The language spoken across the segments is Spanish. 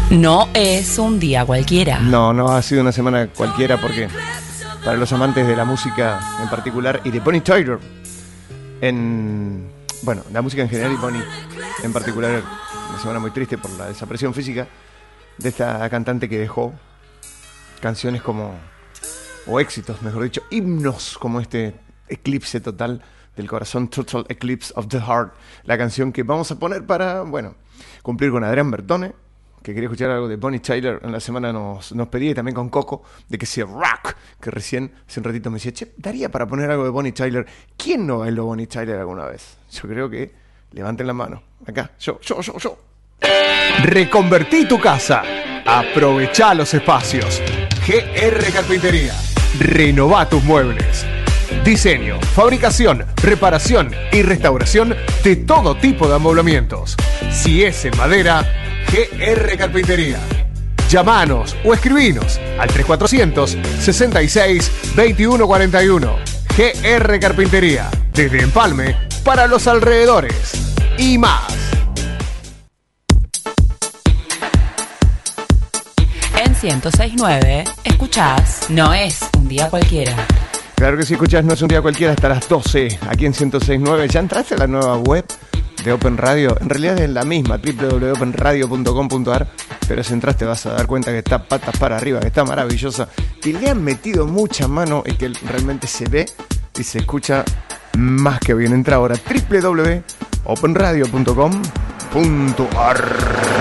No es un día cualquiera. No ha sido una semana cualquiera porque para los amantes de la música en particular y de Bonnie Tyler, bueno, la música en general y Bonnie en particular, una semana muy triste por la desaparición física de esta cantante que dejó canciones o éxitos, mejor dicho, himnos como este Eclipse Total del Corazón, Total Eclipse of the Heart, la canción que vamos a poner para, cumplir con Adrián Bertone, que quería escuchar algo de Bonnie Tyler. En la semana nos pedía, y también con Coco, de que sea rock, que recién, hace un ratito me decía, che, daría para poner algo de Bonnie Tyler. ¿Quién no bailó Bonnie Tyler alguna vez? Yo creo que levanten la mano. Acá, yo. Reconvertí tu casa. Aprovechá los espacios. GR Carpintería. Renová tus muebles. Diseño, fabricación, reparación y restauración de todo tipo de amoblamientos. Si es en madera, GR Carpintería. Llamanos o escribinos al 3400 66 21 41. GR Carpintería. Desde Empalme para los alrededores. Y más. En 106.9 escuchás No es un día cualquiera. Claro que si escuchás No es un día cualquiera hasta las 12 aquí en 106.9. ¿Ya entraste a la nueva web de Open Radio? En realidad es la misma, www.openradio.com.ar, pero si entraste vas a dar cuenta que está patas para arriba, que está maravillosa, que le han metido mucha mano y que realmente se ve y se escucha más que bien. Entra ahora www.openradio.com.ar.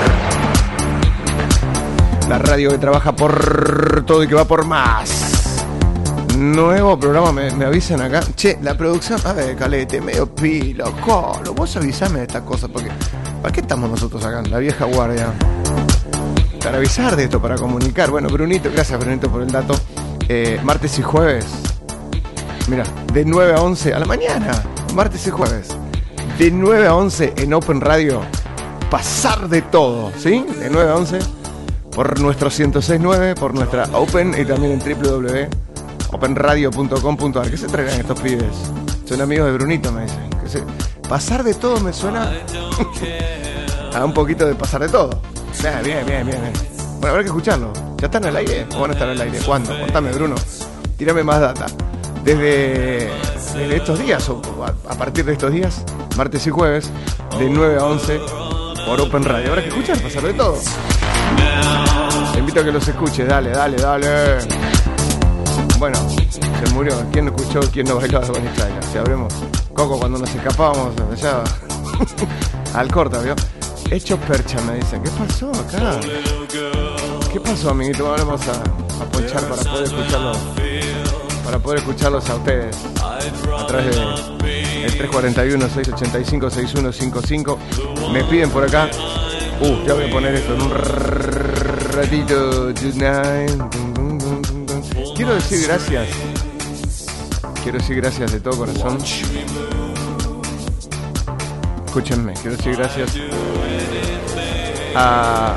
La radio que trabaja por todo y que va por más. Nuevo programa, me avisan acá. Che, la producción, a ver, Calete, medio pilo, colo. Vos avisame de estas cosas, porque ¿para qué estamos nosotros acá? La vieja guardia. Para avisar de esto, para comunicar. Bueno, Brunito, gracias Brunito por el dato. Martes y jueves. Mira, de 9 a 11 a la mañana. Martes y jueves. De 9 a 11 en Open Radio. Pasar de todo, ¿sí? De 9 a 11 por nuestro 106.9, por nuestra Open y también en www.openradio.com.ar. ¿Qué se traigan estos pibes? Son amigos de Brunito, me dicen. Pasar de todo me suena a un poquito de pasar de todo. Bien. Bueno, habrá que escucharlo. ¿Ya están al aire? ¿O van a estar al aire? ¿Cuándo? Contame, Bruno. Tírame más data. Desde estos días, o a partir de estos días, martes y jueves, de 9 a 11, por Open Radio. Habrá que escuchar, pasar de todo. Te invito a que los escuches, dale. Bueno, se murió. ¿Quién escuchó? ¿Quién no bailó a Bonnie Tyler? Si habremos. Coco, cuando nos escapábamos allá al corta, ¿vio? Hechos percha, me dicen. ¿Qué pasó acá? ¿Qué pasó, amiguito? Ahora vamos a ponchar para poder escucharlos a ustedes a través del 341-685-6155. Me piden por acá. Ya voy a poner esto en un ratito. Quiero decir gracias de todo corazón. Escúchenme, quiero decir gracias a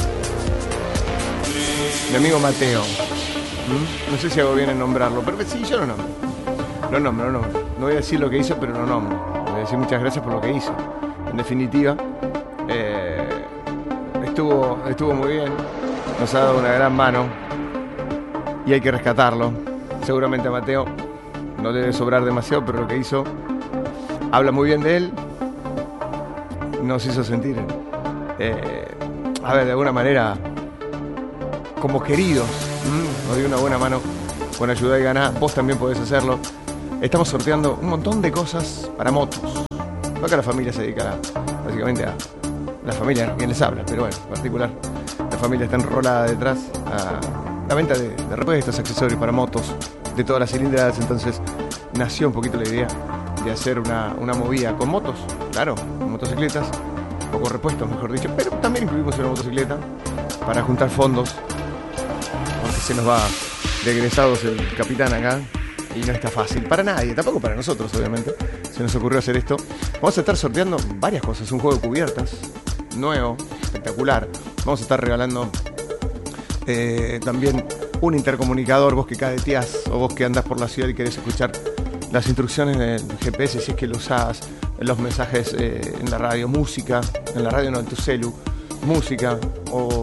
mi amigo Mateo. No sé si hago bien en nombrarlo, pero sí, yo lo nombro. No voy a decir lo que hizo, pero lo nombro. Voy a decir muchas gracias por lo que hizo. En definitiva, estuvo muy bien. Nos ha dado una gran mano y hay que rescatarlo. Seguramente a Mateo no le debe sobrar demasiado, pero lo que hizo habla muy bien de él. Nos hizo sentir, de alguna manera, como queridos. Nos dio una buena mano con Ayuda y Ganá. Vos también podés hacerlo. Estamos sorteando un montón de cosas para motos. Acá la familia se dedica básicamente a la familia, quien les habla, pero bueno, en particular la familia está enrolada detrás a la venta de repuestos, accesorios para motos de todas las cilindradas. Entonces nació un poquito la idea de hacer una movida con motos, claro, con motocicletas, o con repuestos, mejor dicho, pero también incluimos una motocicleta para juntar fondos, porque se nos va de egresados el capitán acá y no está fácil para nadie, tampoco para nosotros, obviamente. Se nos ocurrió hacer esto. Vamos a estar sorteando varias cosas, un juego de cubiertas nuevo, espectacular. Vamos a estar regalando también un intercomunicador, vos que cadeteás o vos que andás por la ciudad y querés escuchar las instrucciones del GPS, si es que lo usás, los mensajes en la radio, música, en la radio no, en tu celu, música o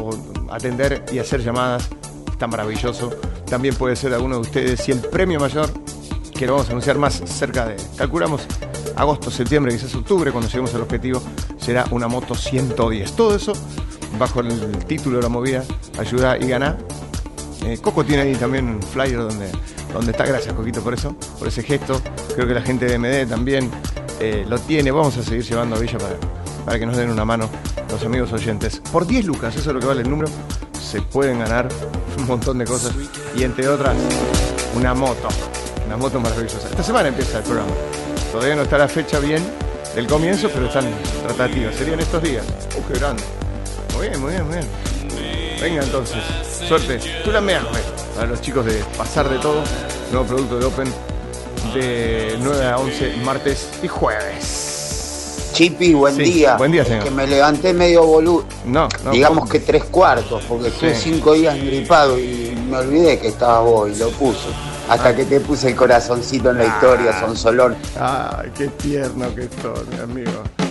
atender y hacer llamadas. Está maravilloso. También puede ser alguno de ustedes. Y el premio mayor, que lo vamos a anunciar más cerca de, calculamos, agosto, septiembre, quizás octubre, cuando lleguemos al objetivo, será una moto 110. Todo eso bajo el título de la movida, ayuda y gana. Coco tiene ahí también un flyer donde está. Gracias, Coquito, por eso, por ese gesto. Creo que la gente de MD también lo tiene. Vamos a seguir llevando a Villa para que nos den una mano los amigos oyentes. Por 10 lucas, eso es lo que vale el número, se pueden ganar un montón de cosas y entre otras una moto maravillosa. Esta semana empieza el programa. Todavía no está la fecha bien del comienzo, pero están tratativas. Serían estos días. Qué grande. Muy bien. Venga entonces, suerte. Tú la meas, para los chicos de Pasar de Todo, nuevo producto de Open, de 9 a 11, martes y jueves. Chipi, buen día. Buen día, señor. Que me levanté medio boludo. No, digamos que 3/4, porque estuve 5 días gripado y me olvidé que estabas vos y lo puse. Hasta que te puse el corazoncito en la historia, Sonsolón. Ay, qué tierno que sos, mi amigo.